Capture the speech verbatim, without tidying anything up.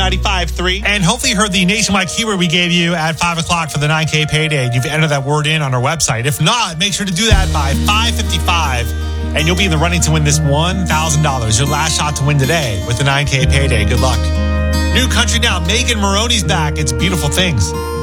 ninety-five point three. And hopefully you heard the nationwide keyword we gave you at five o'clock for the nine K payday. You've entered that word in on our website. If not, make sure to do that by five fifty-five, and you'll be in the running to win this one thousand dollars. Your last shot to win today with the nine K payday. Good luck. New country now. Megan Moroney's back. It's Beautiful Things.